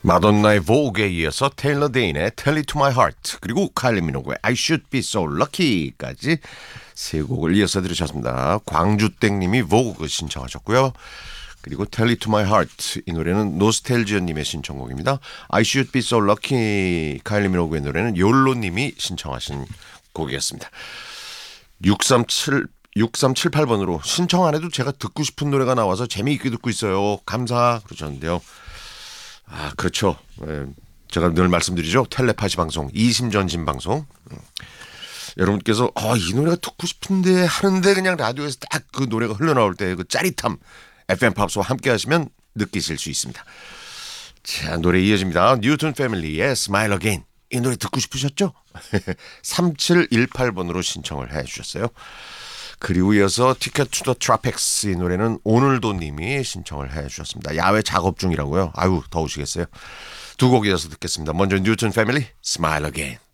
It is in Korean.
마돈나의 Vogue에 이어서 테일러 데인의 Tell It To My Heart 그리고 카일리 미노그의 I Should Be So Lucky까지 세 곡을 이어서 들으셨습니다. 광주땡님이 Vogue 신청하셨고요. 그리고 Tell It To My Heart 이 노래는 노스텔지어님의 신청곡입니다. I Should Be So Lucky 카일리 미노그의 노래는 욜로님이 신청하신 곡이었습니다. 6378번으로 신청 안 해도 제가 듣고 싶은 노래가 나와서 재미있게 듣고 있어요. 감사 그러셨는데요. 아, 그렇죠. 제가 늘 말씀드리죠. 텔레파시 방송, 이심전심 방송. 여러분께서 이 노래가 듣고 싶은데 하는데 그냥 라디오에서 딱 그 노래가 흘러나올 때 그 짜릿함 FM 팝스와 함께 하시면 느끼실 수 있습니다. 자, 노래 이어집니다. 뉴튼 패밀리의 Smile Again. 이 노래 듣고 싶으셨죠? 3718번으로 신청을 해 주셨어요. 그리고 이어서 티켓 투 더 트라펙스 이 노래는 오늘도 님이 신청을 해 주셨습니다. 야외 작업 중이라고요. 아유 더우시겠어요. 두 곡 이어서 듣겠습니다. 먼저 뉴튼 패밀리 Smile Again.